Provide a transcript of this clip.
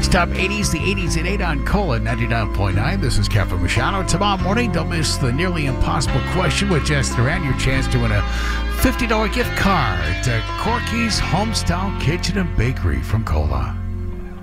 Next up, 80s, the 80s at 8 on Cola 99.9. This is Kevin Machado. Tomorrow morning, don't miss the nearly impossible question with Jess Duran. Your chance to win a $50 gift card to Corky's Homestyle Kitchen and Bakery from Cola.